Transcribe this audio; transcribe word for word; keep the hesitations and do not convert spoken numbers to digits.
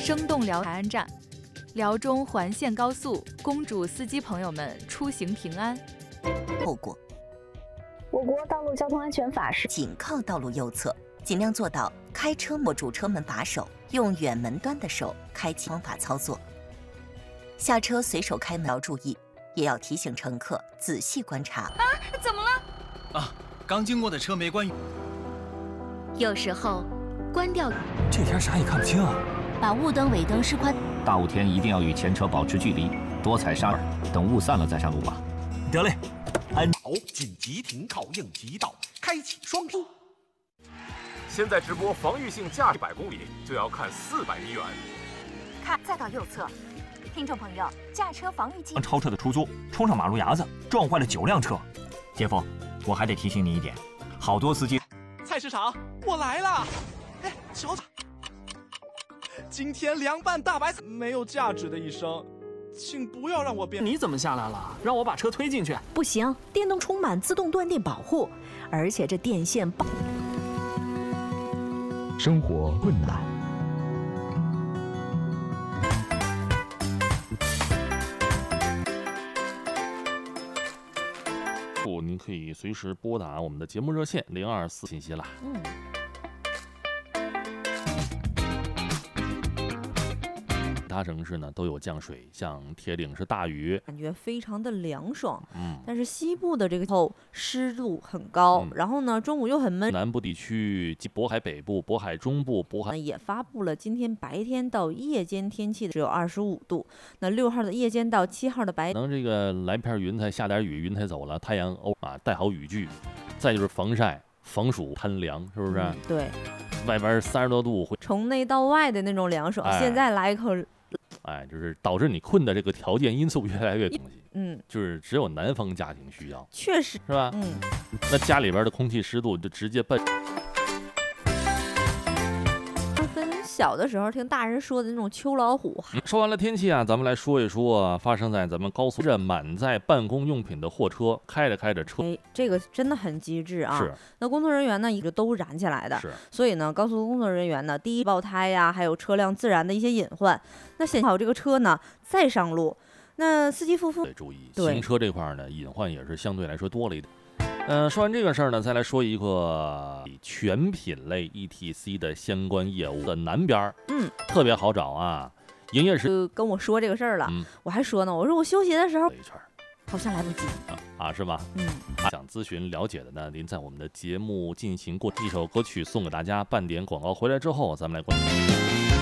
生动辽海岸站，辽中环线高速，恭祝司机朋友们出行平安。 后果， 我国道路交通安全法是仅靠道路右侧，尽量做到开车握住车门把手，用远门端的手开启方法操作。下车随手开门要注意，也要提醒乘客仔细观察。 啊，怎么了？ 啊，刚经过的车没关。 有时候，关掉。 这天啥也看不清啊。 把雾灯、尾灯施宽。 大雾天一定要与前车保持距离，多踩刹车，等雾散了再上路吧。 得嘞。安好，紧急停靠应急道，开启双出。 现在直播防御性驾驶一百公里就要看四百米远。 看，再到右侧。听众朋友，驾车防御镜。 超车的出租冲上马路牙子，撞坏了九辆车。姐夫，我还得提醒你一点，好多司机。 菜市场，我来了。哎，瞧瞧，今天凉拌大白菜，没有价值的一生，请不要让我变。 你怎么下来了？让我把车推进去。 不行，电动充满自动断电保护，而且这电线爆。 生活困难。 您可以随时拨打我们的节目热线零二四信息啦。嗯。其他城市呢都有降水，像铁岭是大雨， 感觉非常的凉爽。嗯，但是西部的这个后湿度很高，嗯、然后呢中午又很闷。 南部地区及渤海北部、渤海中部、渤海也发布了今天白天到夜间天气只有二十五度。那六号的夜间到七号的白， 能这个来片云彩，下点雨，云彩走了，太阳欧啊，带好雨具，再就是防晒、防暑、贪凉，是不是？ 嗯、对， 外边三十多度， 从内到外的那种凉爽，哎、现在来一口。 哎，就是导致你困的这个条件因素越来越东西， 嗯， 就是只有南方家庭需要， 确实是吧？ 嗯， 那家里边的空气湿度就直接奔。 跟小的时候听大人说的那种秋老虎。 嗯、说完了天气啊，咱们来说一说发生在咱们高速这满载办公用品的货车，开着开着车， 哎，这个真的很机智啊！ 是， 那工作人员呢也就都燃起来的， 是。所以呢，高速工作人员呢，第一爆胎呀、啊，还有车辆自燃的一些隐患。那先好这个车呢再上路，那司机夫妇得注意，行车这块呢隐患也是相对来说多了一点。嗯、呃，说完这个事儿呢，再来说一个全品类 E T C 的相关业务的南边， 嗯， 特别好找啊。营业时就跟我说这个事儿了、 嗯， 我还说呢，我说我休息的时候一圈好像来不及啊, 啊，是吧？ 嗯， 啊、想咨询了解的呢，您在我们的节目进行过一首歌曲送给大家，半点广告回来之后，咱们来关注。